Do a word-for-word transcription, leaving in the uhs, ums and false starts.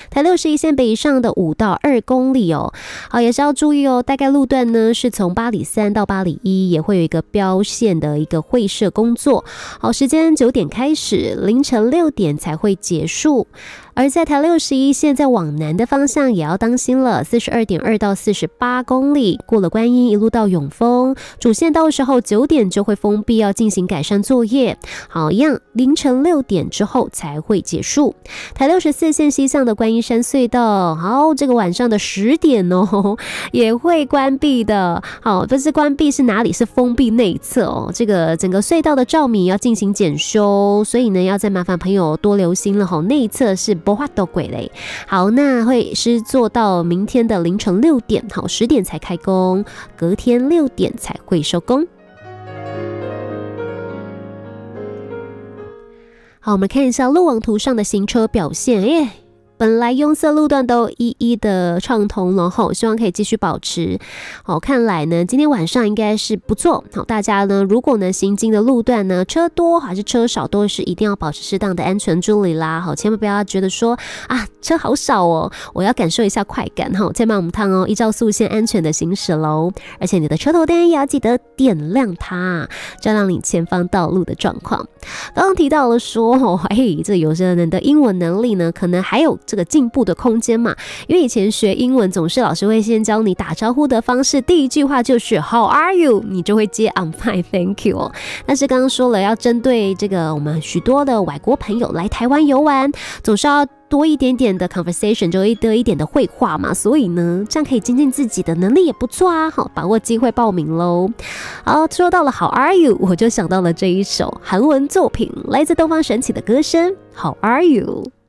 台六十一线北上的五到二公里哦。好，也是要注意哦，大概路段呢是从八里三到八里一，也会有一个标线的一个会设工作。好，时间九点开始，凌晨六点才会结束。而在台六十一线在往南的方向也要当心了，四十二点二到四十八公里，过了观音一路到永丰，主线到时候九点就会封闭，要进行改善作业。好，一样凌晨六点之后才会结束。台六十四线西向的观音山隧道，好，这个晚上的十点哦也会关闭的。好，不是关闭是哪里？是封闭内侧哦。这个整个隧道的照明要进行检修，所以呢要再麻烦朋友多留心了哈。内侧是不法度鬼嘞。好，那会是做到明天的凌晨六点，好，十点才开工，隔天六点才会收工。好，我们看一下路网图上的行车表现，耶。本来拥塞路段都一一的畅通了后，希望可以继续保持。好，看来呢，今天晚上应该是不错。好，大家呢，如果呢行经的路段呢，车多还是车少，都是一定要保持适当的安全距离啦。好，千万不要觉得说啊，车好少哦，我要感受一下快感哈，再慢我们趟哦，依照速线安全的行驶喽。而且你的车头灯也要记得点亮它，照亮你前方道路的状况。刚刚提到了说哦，嘿，这有些人的英文能力呢，可能还有这个进步的空间嘛，因为以前学英文总是老师会先教你打招呼的方式，第一句话就是 How are you， 你就会接 I'm fine thank you 哦。但是刚刚说了要针对这个我们许多的外国朋友来台湾游玩，总是要多一点点的 conversation， 就会多一点的绘画嘛，所以呢这样可以精进自己的能力也不错啊。好，把握机会报名咯。好，说到了 How are you， 我就想到了这一首韩文作品，来自东方神起的歌声 How are you。